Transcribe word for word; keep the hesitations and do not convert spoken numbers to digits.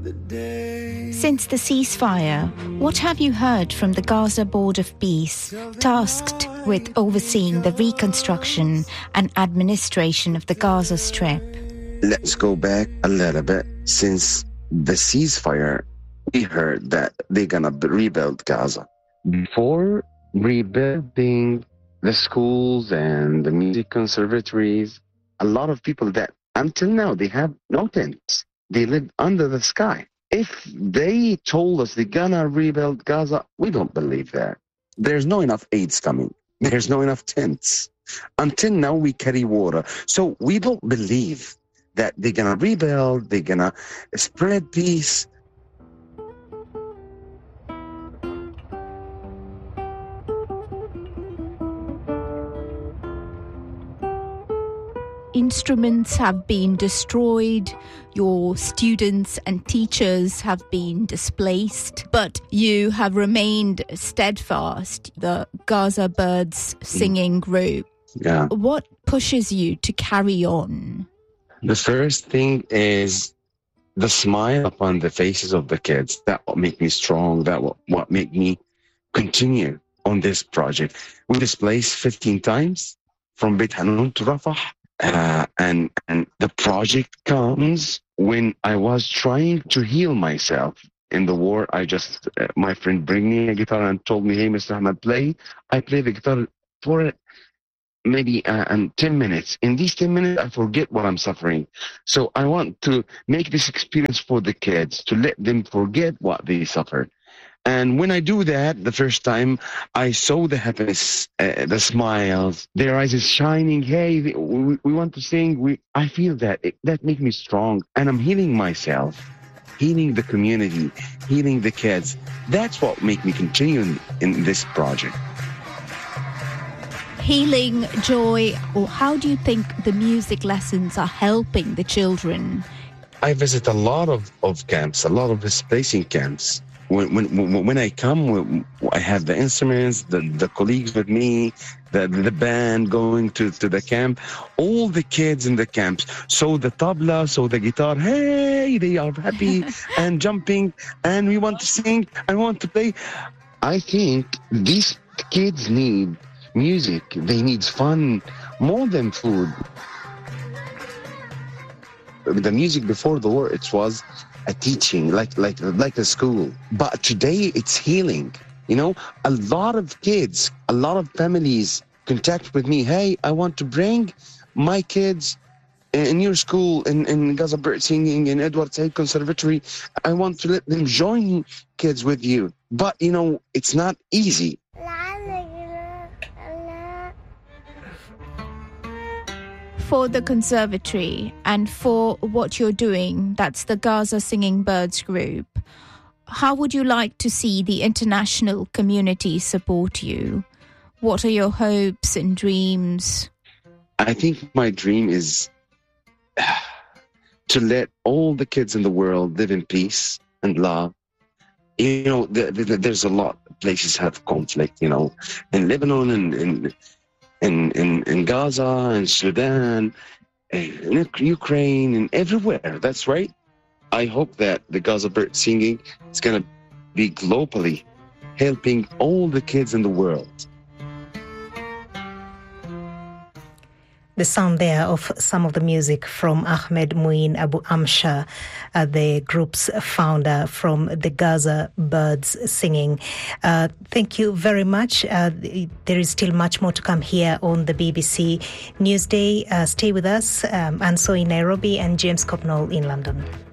Since the ceasefire, what have you heard from the Gaza Board of Peace, tasked with overseeing the reconstruction and administration of the Gaza Strip? Let's go back a little bit. Since the ceasefire, we heard that they're going to rebuild Gaza. Before rebuilding the schools and the music conservatories, a lot of people that until now they have no tents. They live under the sky. If they told us they're gonna rebuild Gaza, we don't believe that. There's no enough aids coming. There's no enough tents. Until now, we carry water. So we don't believe that they're gonna rebuild, they're gonna spread peace. Instruments have been destroyed, your students and teachers have been displaced, but you have remained steadfast, the Gaza Birds Singing Group. Yeah. What pushes you to carry on? The first thing is the smile upon the faces of the kids. That what make me strong. That what, what make me continue on this project. We displaced fifteen times from Beit Hanun to Rafah. Uh, and and the project comes when I was trying to heal myself in the war. I just, uh, my friend bring me a guitar and told me, hey, Mister Ahmed, play. I play the guitar for maybe uh, um, ten minutes. In these ten minutes, I forget what I'm suffering. So I want to make this experience for the kids, to let them forget what they suffer. And when I do that, the first time, I saw the happiness, uh, the smiles, their eyes is shining. Hey, we, we want to sing. We, I feel that. It, that makes me strong. And I'm healing myself, healing the community, healing the kids. That's what makes me continue in, in this project. Healing, joy, or how do you think the music lessons are helping the children? I visit a lot of, of camps, a lot of displacing camps. When, when when I come, I have the instruments, the, the colleagues with me, the the band going to, to the camp, all the kids in the camps. So the tabla, so the guitar, hey, they are happy and jumping, and we want to sing, I want to play. I think these kids need music. They need fun more than food. The music before the war, it was a teaching, like like like a school. But today it's healing. You know, a lot of kids, a lot of families contact with me. Hey, I want to bring my kids in your school, in, in Gaza Bird Singing, in Edward Said Conservatory. I want to let them join kids with you. But, you know, it's not easy. For the conservatory and for what you're doing, that's the Gaza Singing Birds Group, how would you like to see the international community support you? What are your hopes and dreams? I think my dream is to let all the kids in the world live in peace and love. You know, the, the, there's a lot of places have conflict, you know, in Lebanon and in In, in, in Gaza, in Sudan, in Ukraine, and everywhere. That's right. I hope that the Gaza Bird Singing is going to be globally helping all the kids in the world. The sound there of some of the music from Ahmed Muin Abu Amsha, uh, the group's founder from the Gaza Birds Singing. Uh, thank you very much. Uh, there is still much more to come here on the B B C Newsday. Uh, stay with us. Um, Anso in Nairobi and James Copnall in London.